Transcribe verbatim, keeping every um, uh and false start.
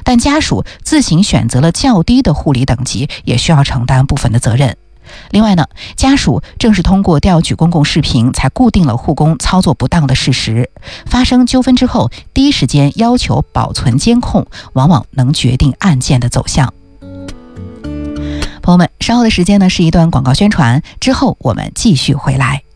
但家属自行选择了较低的护理等级，也需要承担部分的责任。另外呢，家属正是通过调取公共视频才固定了护工操作不当的事实。发生纠纷之后，第一时间要求保存监控，往往能决定案件的走向。朋友们，稍后的时间呢是一段广告宣传，之后我们继续回来。